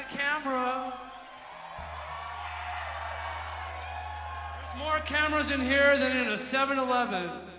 camera. There's more cameras in here than in a 7-Eleven.